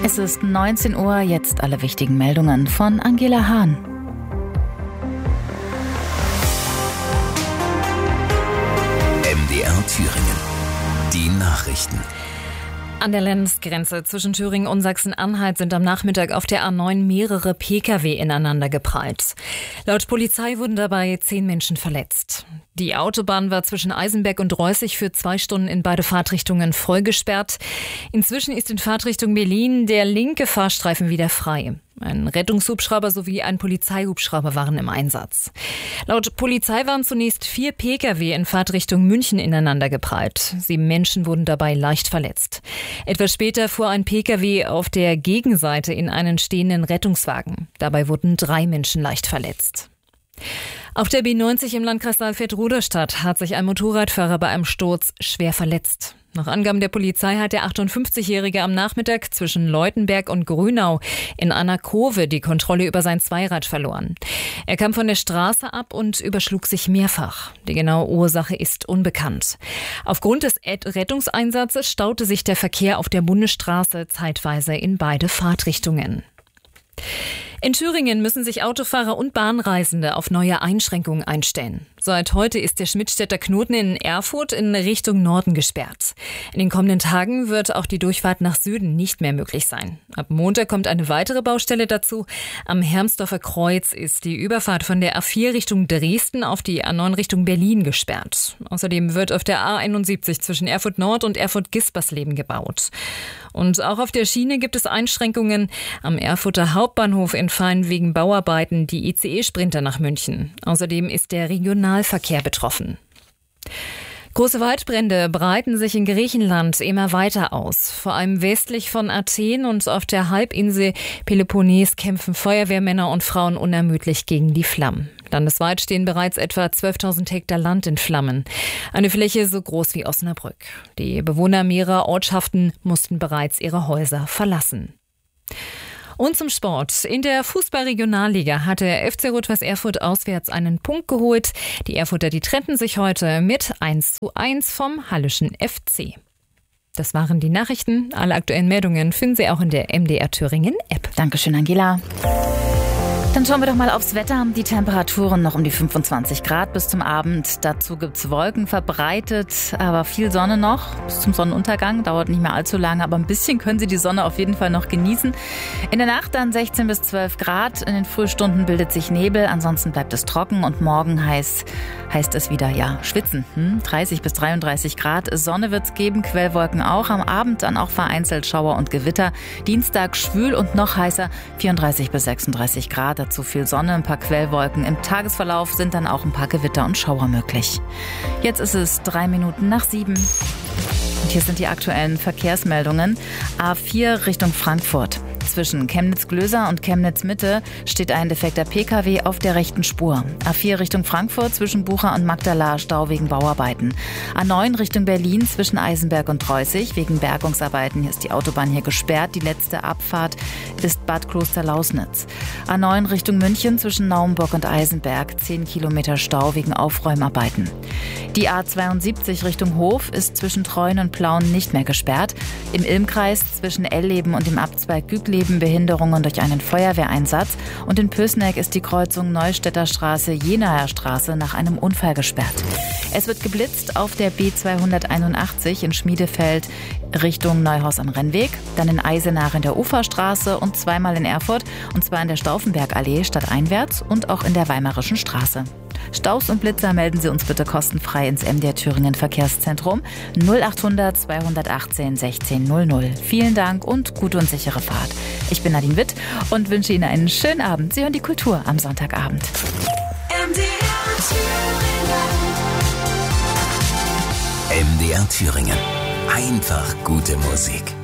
Es ist 19 Uhr, jetzt alle wichtigen Meldungen von Angela Hahn. MDR Thüringen. Die Nachrichten. An der Landesgrenze zwischen Thüringen und Sachsen-Anhalt sind am Nachmittag auf der A9 mehrere Pkw ineinander geprallt. Laut Polizei wurden dabei 10 Menschen verletzt. Die Autobahn war zwischen Eisenberg und Reußig für 2 Stunden in beide Fahrtrichtungen voll gesperrt. Inzwischen ist in Fahrtrichtung Berlin der linke Fahrstreifen wieder frei. Ein Rettungshubschrauber sowie ein Polizeihubschrauber waren im Einsatz. Laut Polizei waren zunächst 4 Pkw in Fahrtrichtung München ineinander geprallt. 7 Menschen wurden dabei leicht verletzt. Etwas später fuhr ein Pkw auf der Gegenseite in einen stehenden Rettungswagen. Dabei wurden 3 Menschen leicht verletzt. Auf der B90 im Landkreis Saalfeld-Rudolstadt hat sich ein Motorradfahrer bei einem Sturz schwer verletzt. Nach Angaben der Polizei hat der 58-Jährige am Nachmittag zwischen Leutenberg und Grünau in einer Kurve die Kontrolle über sein Zweirad verloren. Er kam von der Straße ab und überschlug sich mehrfach. Die genaue Ursache ist unbekannt. Aufgrund des Rettungseinsatzes staute sich der Verkehr auf der Bundesstraße zeitweise in beide Fahrtrichtungen. In Thüringen müssen sich Autofahrer und Bahnreisende auf neue Einschränkungen einstellen. Seit heute ist der Schmidtstädter Knoten in Erfurt in Richtung Norden gesperrt. In den kommenden Tagen wird auch die Durchfahrt nach Süden nicht mehr möglich sein. Ab Montag kommt eine weitere Baustelle dazu. Am Hermsdorfer Kreuz ist die Überfahrt von der A4 Richtung Dresden auf die A9 Richtung Berlin gesperrt. Außerdem wird auf der A71 zwischen Erfurt Nord und Erfurt-Gispersleben gebaut. Und auch auf der Schiene gibt es Einschränkungen. Am Erfurter Hauptbahnhof entfallen wegen Bauarbeiten die ICE-Sprinter nach München. Außerdem ist der Regionalverkehr betroffen. Große Waldbrände breiten sich in Griechenland immer weiter aus. Vor allem westlich von Athen und auf der Halbinsel Peloponnes kämpfen Feuerwehrmänner und Frauen unermüdlich gegen die Flammen. Landesweit stehen bereits etwa 12.000 Hektar Land in Flammen. Eine Fläche so groß wie Osnabrück. Die Bewohner mehrerer Ortschaften mussten bereits ihre Häuser verlassen. Und zum Sport. In der Fußball-Regionalliga hat der FC Rot-Weiß Erfurt auswärts einen Punkt geholt. Die Erfurter, die trennten sich heute mit 1:1 vom Halleschen FC. Das waren die Nachrichten. Alle aktuellen Meldungen finden Sie auch in der MDR Thüringen App. Dankeschön, Angela. Dann schauen wir doch mal aufs Wetter. Die Temperaturen noch um die 25 Grad bis zum Abend. Dazu gibt's Wolken verbreitet, aber viel Sonne noch bis zum Sonnenuntergang. Dauert nicht mehr allzu lange, aber ein bisschen können Sie die Sonne auf jeden Fall noch genießen. In der Nacht dann 16 bis 12 Grad. In den Frühstunden bildet sich Nebel. Ansonsten bleibt es trocken und morgen heißt es wieder, schwitzen. 30 bis 33 Grad. Sonne wird's geben, Quellwolken auch. Am Abend dann auch vereinzelt Schauer und Gewitter. Dienstag schwül und noch heißer, 34 bis 36 Grad. Dazu viel Sonne, ein paar Quellwolken. Im Tagesverlauf sind dann auch ein paar Gewitter und Schauer möglich. Jetzt ist es 7:03. Und hier sind die aktuellen Verkehrsmeldungen. A4 Richtung Frankfurt. Zwischen Chemnitz-Glöser und Chemnitz-Mitte steht ein defekter Pkw auf der rechten Spur. A4 Richtung Frankfurt zwischen Bucha und Magdala Stau wegen Bauarbeiten. A9 Richtung Berlin zwischen Eisenberg und Reußig wegen Bergungsarbeiten. Hier ist die Autobahn hier gesperrt. Die letzte Abfahrt ist Bad Kloster-Lausnitz. A9 Richtung München zwischen Naumburg und Eisenberg. 10 Kilometer Stau wegen Aufräumarbeiten. Die A72 Richtung Hof ist zwischen Treuen und Plauen nicht mehr gesperrt. Im Ilmkreis zwischen Elleben und dem Abzweig Gügleben Behinderungen durch einen Feuerwehreinsatz und in Pößneck ist die Kreuzung Neustädter Straße-Jenaer Straße nach einem Unfall gesperrt. Es wird geblitzt auf der B281 in Schmiedefeld Richtung Neuhaus am Rennweg, dann in Eisenach in der Uferstraße und zweimal in Erfurt, und zwar in der Stauffenbergallee stadteinwärts und auch in der Weimarischen Straße. Staus und Blitzer melden Sie uns bitte kostenfrei ins MDR Thüringen Verkehrszentrum 0800 218 1600. Vielen Dank und gute und sichere Fahrt. Ich bin Nadine Witt und wünsche Ihnen einen schönen Abend. Sie hören die Kultur am Sonntagabend. MDR Thüringen. Einfach gute Musik.